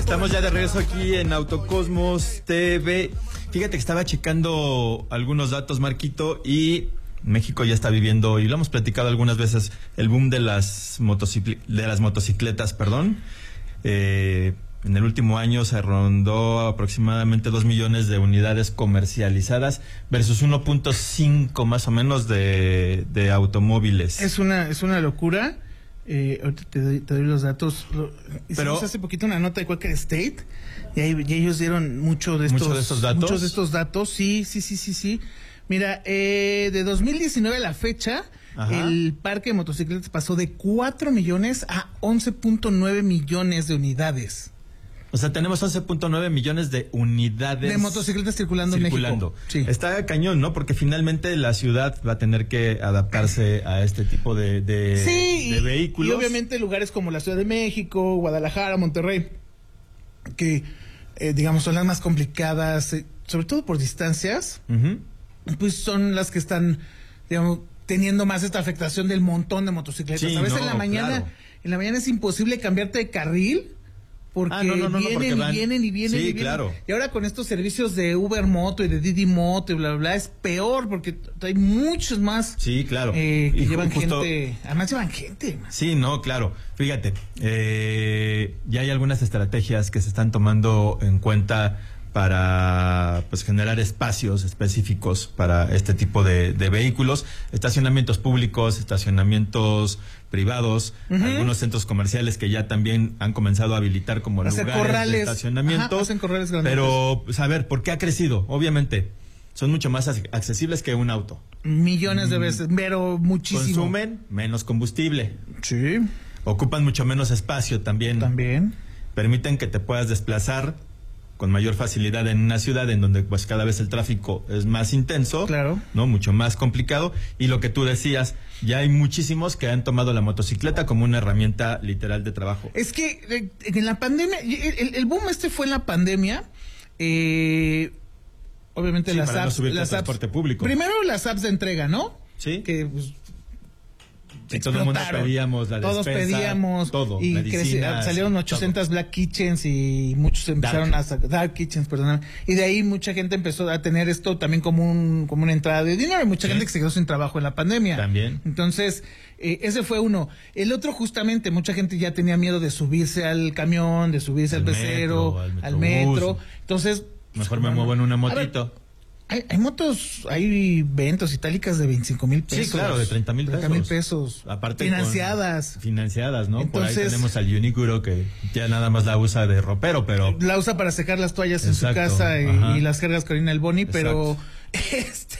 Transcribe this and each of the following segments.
Estamos ya de regreso aquí en Autocosmos TV. Fíjate que estaba checando algunos datos, Marquito, y México ya está viviendo, y lo hemos platicado algunas veces, el boom de las motocicletas, perdón. En el último año se rondó aproximadamente 2 millones de unidades comercializadas versus 1.5 más o menos de automóviles. Es una locura. Ahorita te doy los datos. Hicimos hace poquito una nota de Quaker State y ellos dieron muchos de estos datos. Sí. Mira, de 2019 a la fecha, ajá, el parque de motocicletas pasó de 4 millones a 11.9 millones de unidades. O sea, tenemos 11.9 millones de unidades de motocicletas circulando en México. Sí. Está cañón, ¿no? Porque finalmente la ciudad va a tener que adaptarse a este tipo de vehículos. Y obviamente lugares como la Ciudad de México, Guadalajara, Monterrey, que digamos son las más complicadas, sobre todo por distancias, pues son las que están, digamos, teniendo más esta afectación del montón de motocicletas. Sí, a veces en la mañana es imposible cambiarte de carril. Porque vienen. Sí, claro. Y ahora con estos servicios de Uber Moto y de Didi Moto y bla, bla, bla, es peor porque hay muchos más. Sí, claro. Que llevan gente. Además llevan gente. Sí, no, claro. Fíjate, ya hay algunas estrategias que se están tomando en cuenta para pues generar espacios específicos para este tipo de vehículos, estacionamientos públicos, estacionamientos privados, algunos centros comerciales que ya también han comenzado a habilitar como lugares de estacionamiento. Hacen corrales grandes. Pero, pues, a ver, ¿por qué ha crecido? Obviamente, son mucho más accesibles que un auto. Millones de veces, pero muchísimo. Consumen menos combustible. Sí. Ocupan mucho menos espacio también. Permiten que te puedas desplazar con mayor facilidad en una ciudad en donde pues cada vez el tráfico es más intenso, claro, no, mucho más complicado, y lo que tú decías, ya hay muchísimos que han tomado la motocicleta como una herramienta literal de trabajo. Es que en la pandemia, el boom fue en la pandemia, obviamente las apps, transporte público. Primero las apps de entrega, ¿no? Sí. Que pues, y todo el mundo pedíamos la despensa, todos pedíamos todo, y salieron 800 todo. Black Kitchens y muchos empezaron Dark Kitchens, perdón, y de ahí mucha gente empezó a tener esto también como una entrada de dinero, y mucha gente que se quedó sin trabajo en la pandemia. También. Entonces, ese fue uno. El otro, justamente, mucha gente ya tenía miedo de subirse al camión, de subirse al pecero, al metro. Entonces, mejor me muevo en una motito. Hay motos, hay ventas itálicas de 25,000 pesos. Sí, claro, de 30,000 pesos. Aparte financiadas, ¿no? Entonces, por ahí tenemos al Unicuro que ya nada más la usa de ropero, pero la usa para secar las toallas en su casa y las cargas Corina el Boni, pero es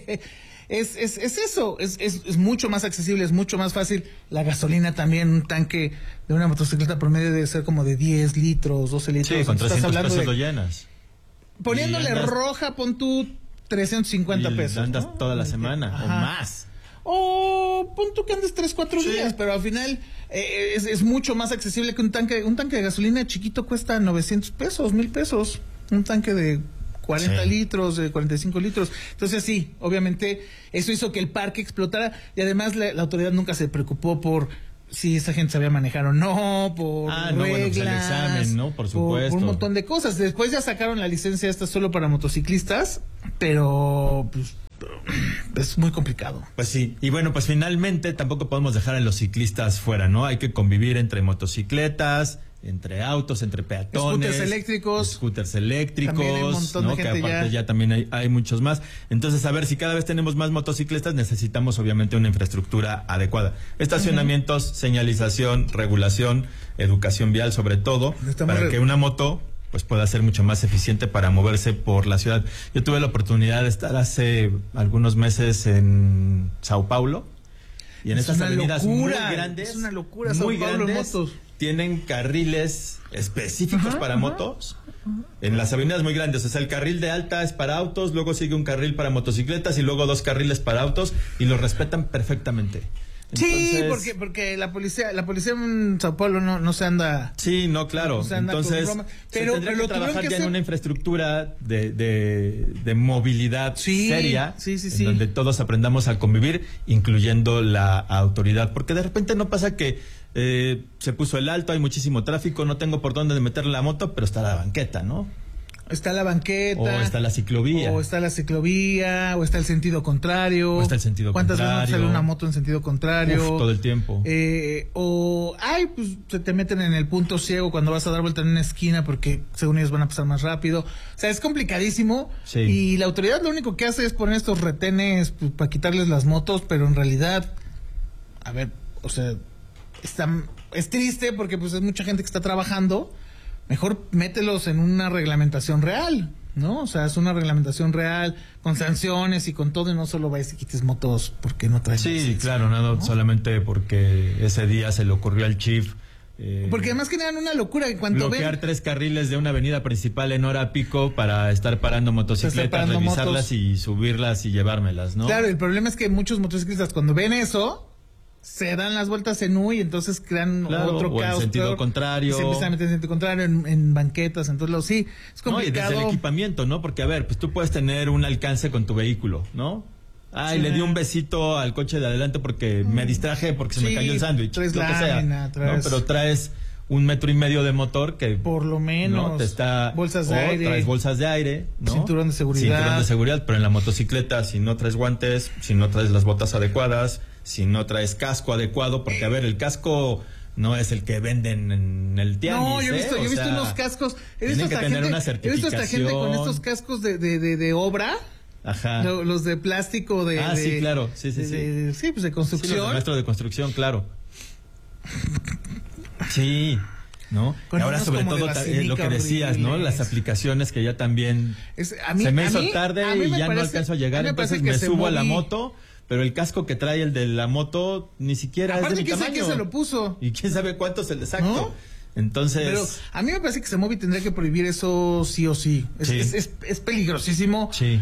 eso, es mucho más accesible, es mucho más fácil. La gasolina también, un tanque de una motocicleta promedio debe ser como de 10 litros, 12 litros. Sí, con 300 pesos lo llenas. Poniéndole roja, pon tú 350 pesos. Andas toda la semana o más. O pon tú que andes 3-4 días, pero al final es mucho más accesible que un tanque de gasolina chiquito cuesta 900 pesos, 1,000 pesos. Un tanque de 40 litros, de 45 litros. Entonces sí, obviamente eso hizo que el parque explotara, y además la autoridad nunca se preocupó por si esa gente sabía manejar o no, por reglas, el examen, ¿no? Por supuesto. Por un montón de cosas. Después ya sacaron la licencia esta solo para motociclistas, pero pues es muy complicado. Pues sí, y bueno, pues finalmente tampoco podemos dejar a los ciclistas fuera, ¿no? Hay que convivir entre motocicletas, entre autos, entre peatones, scooters eléctricos, ¿no? Que aparte ya también hay muchos más. Entonces, a ver, si cada vez tenemos más motocicletas, necesitamos obviamente una infraestructura adecuada. Estacionamientos, señalización, regulación, educación vial sobre todo, para que una moto pues pueda ser mucho más eficiente para moverse por la ciudad. Yo tuve la oportunidad de estar hace algunos meses en Sao Paulo, y en estas avenidas muy grandes, es una locura, Sao Paulo en motos. Tienen carriles específicos para motos en las avenidas muy grandes. O sea, el carril de alta es para autos, luego sigue un carril para motocicletas y luego 2 carriles para autos, y los respetan perfectamente. Entonces, sí, porque la policía en Sao Paulo no se anda. Sí, no, claro. Entonces, pero tendría que trabajar ya en una infraestructura de movilidad seria, en donde todos aprendamos a convivir, incluyendo la autoridad, porque de repente no pasa que se puso el alto, hay muchísimo tráfico, no tengo por dónde meter la moto, pero está la banqueta, ¿no? Está la banqueta. O está la ciclovía. O está la ciclovía, o está el sentido contrario. O está el sentido ¿Cuántas contrario? veces sale una moto en sentido contrario? Todo el tiempo. Pues se te meten en el punto ciego cuando vas a dar vuelta en una esquina porque según ellos van a pasar más rápido. O sea, es complicadísimo. Sí. Y la autoridad lo único que hace es poner estos retenes pues, para quitarles las motos, pero en realidad, a ver, o sea, es triste porque pues es mucha gente que está trabajando. Mejor mételos en una reglamentación real, ¿no? O sea, es una reglamentación real, con sanciones y con todo, y no solo vayas y quites motos porque no traes. Sí, claro, ¿no? Solamente porque ese día se le ocurrió al chief. Porque además generan una locura. En cuanto bloquear 3 carriles de una avenida principal en hora pico para estar parando motocicletas, revisarlas y subirlas y llevármelas, ¿no? Claro, el problema es que muchos motociclistas cuando ven eso se dan las vueltas en U y entonces crean otro o caos. En sentido contrario. Se empiezan a meter en sentido contrario, en banquetas, entonces sí, es complicado. No, y desde el equipamiento, ¿no? Porque, a ver, pues tú puedes tener un alcance con tu vehículo, ¿no? Ay, le di un besito al coche de adelante porque me distraje, porque se me cayó el sándwich, lo que sea. ¿no? Pero traes 1,5 metros de motor que por lo menos, ¿no? Te está, bolsas de aire, traes bolsas de aire, ¿no? Cinturón de seguridad, pero en la motocicleta si no traes guantes, si no traes las botas adecuadas, si no traes casco adecuado, porque a ver, el casco no es el que venden en el tianguis. No, yo he visto unos cascos, tienen que tener una certificación. He visto esta gente con estos cascos de obra. Ajá. Los de plástico sí, claro. Sí, pues de construcción. Sí, los de maestro de construcción, claro. Sí, ¿no? Y ahora sobre todo lo que decías, ¿no? Las aplicaciones que ya también se me hizo tarde y ya no alcanzo a llegar, entonces me subo a la moto, pero el casco que trae el de la moto ni siquiera es de mi tamaño. Aparte, ¿quién se lo puso? Y quién sabe cuánto es el exacto. ¿No? Entonces... Pero a mí me parece que Semovi tendría que prohibir eso sí o sí. Es peligrosísimo. Sí.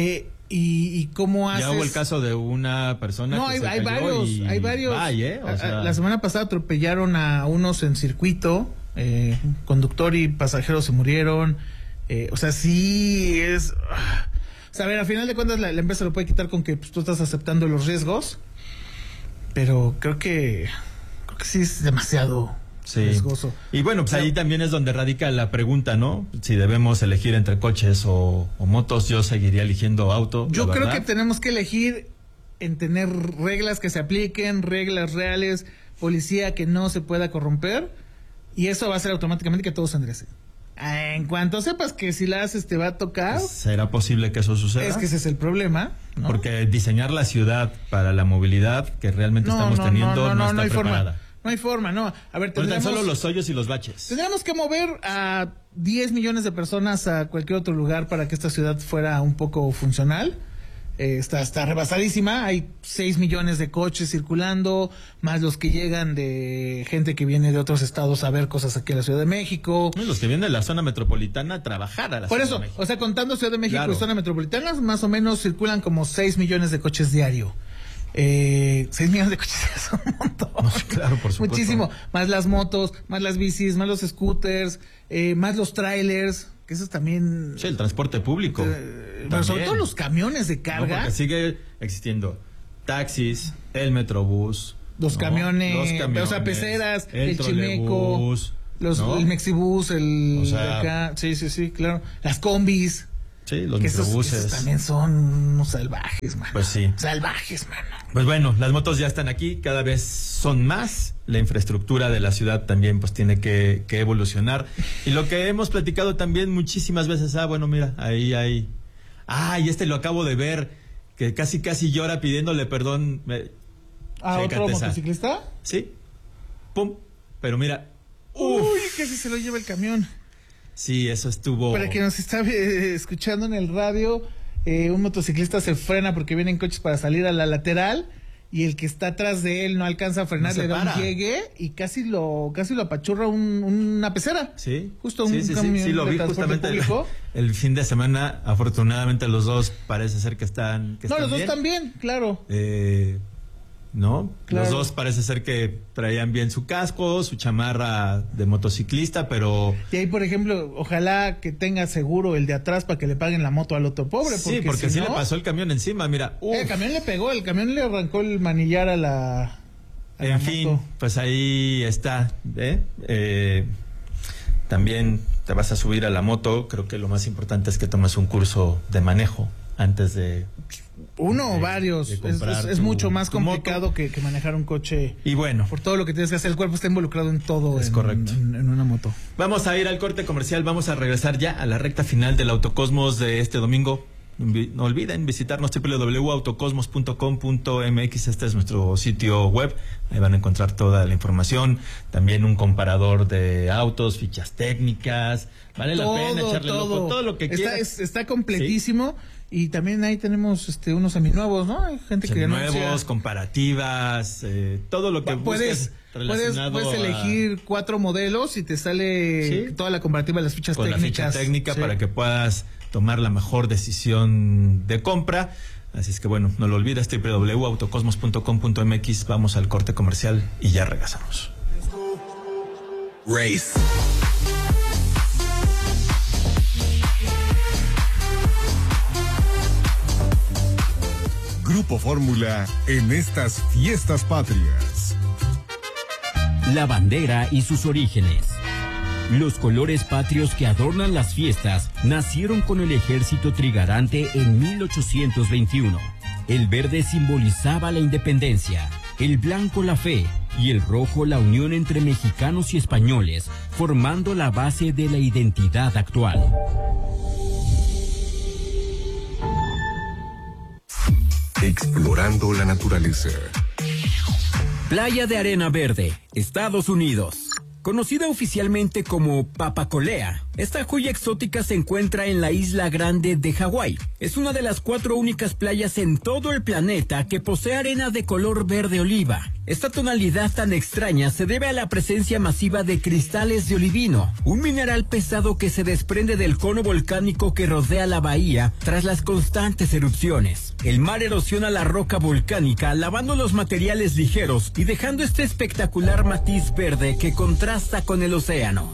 ¿Y cómo haces? Ya hubo el caso de una persona que hay varios. O sea... La semana pasada atropellaron a unos en circuito, conductor y pasajero se murieron. O sea, sí es... O sea, a ver, al final de cuentas la empresa lo puede quitar con que pues, tú estás aceptando los riesgos, pero creo que sí es demasiado... riesgoso. Y bueno, pues ahí también es donde radica la pregunta, ¿no? Si debemos elegir entre coches o motos, yo seguiría eligiendo auto. Yo creo que tenemos que elegir en tener reglas que se apliquen, reglas reales, policía que no se pueda corromper, y eso va a hacer automáticamente que todo se enderece. En cuanto sepas que si la haces te va a tocar... ¿Será posible que eso suceda? Es que ese es el problema, ¿no? Porque diseñar la ciudad para la movilidad que realmente estamos teniendo no está preparada. No hay forma, no. A ver, tendríamos... Tan solo los hoyos y los baches. Tendríamos que mover a 10 millones de personas a cualquier otro lugar para que esta ciudad fuera un poco funcional. Está rebasadísima, hay 6 millones de coches circulando, más los que llegan de gente que viene de otros estados a ver cosas aquí en la Ciudad de México. Los que vienen de la zona metropolitana a trabajar a la Ciudad de México. Por eso, o sea, contando Ciudad de México y zona metropolitana, más o menos circulan como 6 millones de coches diario. 6 millones de coches son un montón. No, claro, por supuesto. Muchísimo. Más las motos, más las bicis, más los scooters, más los trailers, que eso es también... Sí, el transporte público. Pero sobre todo los camiones de carga. No, porque sigue existiendo taxis, el metrobús, los camiones, o sea, peceras, el chimeco, el mexibús, o sea, acá, sí, claro, las combis. Sí, los microbuses. Esos también son unos salvajes, mano. Pues sí. Salvajes, mano. Pues bueno, las motos ya están aquí, cada vez son más. La infraestructura de la ciudad también pues tiene que evolucionar. Y lo que hemos platicado también muchísimas veces, bueno, mira, ahí hay... y lo acabo de ver, que casi llora pidiéndole perdón. ¿Otro motociclista? Sí. Pum. Pero mira... Uy, casi se lo lleva el camión. Sí, eso estuvo... Para quien nos está escuchando en el radio, un motociclista se frena porque vienen coches para salir a la lateral y el que está atrás de él no alcanza a frenar, le da un llegue y casi lo apachurra una pecera. Sí. Justo un camión sí, lo vi justamente el fin de semana. Afortunadamente los dos parece ser que están los dos bien. Están bien, claro. ¿No? Claro. Los dos parece ser que traían bien su casco, su chamarra de motociclista, pero... Y ahí, por ejemplo, ojalá que tenga seguro el de atrás para que le paguen la moto al otro pobre. Sí, porque si le pasó el camión encima, mira. El camión le pegó, el camión le arrancó el manillar a En fin, pues ahí está. También te vas a subir a la moto. Creo que lo más importante es que tomes un curso de manejo antes de... Uno o varios. Es mucho más complicado que manejar un coche. Y bueno, por todo lo que tienes que hacer, el cuerpo está involucrado en todo. Es correcto. En una moto. Vamos a ir al corte comercial. Vamos a regresar ya a la recta final del Autocosmos de este domingo. No olviden visitarnos www.autocosmos.com.mx. Este es nuestro sitio web. Ahí van a encontrar toda la información. También un comparador de autos, fichas técnicas. Vale la pena echarle loco. Todo lo que quieras. Está completísimo. ¿Sí? Y también ahí tenemos unos seminuevos, ¿no? Hay gente que nuevos, comparativas, todo lo que busques relacionado. Puedes elegir 4 modelos y te sale toda la comparativa de las fichas técnicas. Con la ficha técnica para que puedas tomar la mejor decisión de compra. Así es que bueno, no lo olvides, www.autocosmos.com.mx. Vamos al corte comercial y ya regresamos. Race. Grupo Fórmula en estas fiestas patrias. La bandera y sus orígenes. Los colores patrios que adornan las fiestas nacieron con el ejército trigarante en 1821. El verde simbolizaba la independencia, el blanco la fe y el rojo la unión entre mexicanos y españoles, formando la base de la identidad actual. Explorando la naturaleza. Playa de Arena Verde, Estados Unidos. Conocida oficialmente como Papacolea, esta joya exótica se encuentra en la Isla Grande de Hawái. Es una de las 4 únicas playas en todo el planeta que posee arena de color verde oliva. Esta tonalidad tan extraña se debe a la presencia masiva de cristales de olivino, un mineral pesado que se desprende del cono volcánico que rodea la bahía tras las constantes erupciones. El mar erosiona la roca volcánica, lavando los materiales ligeros y dejando este espectacular matiz verde que contrasta con el océano.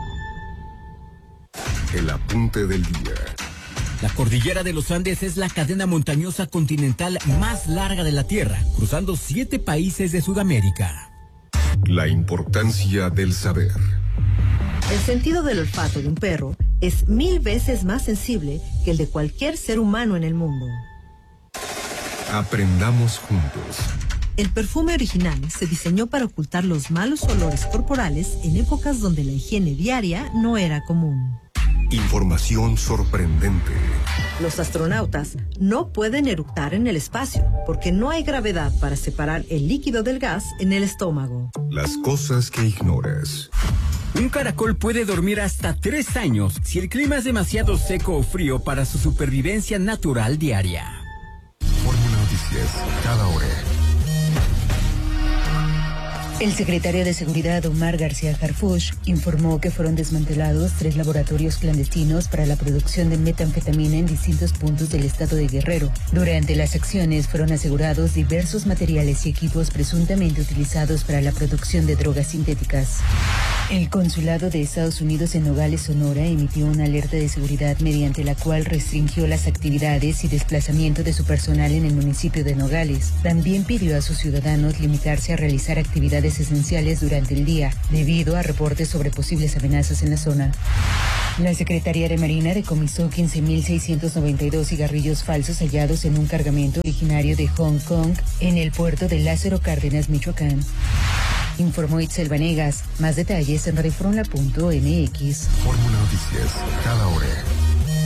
El apunte del día. La cordillera de los Andes es la cadena montañosa continental más larga de la Tierra, cruzando 7 países de Sudamérica. La importancia del saber. El sentido del olfato de un perro es 1000 veces más sensible que el de cualquier ser humano en el mundo. Aprendamos juntos. El perfume original se diseñó para ocultar los malos olores corporales en épocas donde la higiene diaria no era común. Información sorprendente. Los astronautas no pueden eructar en el espacio porque no hay gravedad para separar el líquido del gas en el estómago. Las cosas que ignoras. Un caracol puede dormir hasta 3 años si el clima es demasiado seco o frío para su supervivencia natural diaria. Fórmula Noticias, cada hora. El secretario de Seguridad, Omar García Harfuch, informó que fueron desmantelados 3 laboratorios clandestinos para la producción de metanfetamina en distintos puntos del estado de Guerrero. Durante las acciones fueron asegurados diversos materiales y equipos presuntamente utilizados para la producción de drogas sintéticas. El Consulado de Estados Unidos en Nogales, Sonora, emitió una alerta de seguridad mediante la cual restringió las actividades y desplazamiento de su personal en el municipio de Nogales. También pidió a sus ciudadanos limitarse a realizar actividades esenciales durante el día, debido a reportes sobre posibles amenazas en la zona. La Secretaría de Marina decomisó 15.692 cigarrillos falsos hallados en un cargamento originario de Hong Kong en el puerto de Lázaro Cárdenas, Michoacán. Informó Itzel Vanegas. Más detalles en reforma.mx. Fórmula Noticias,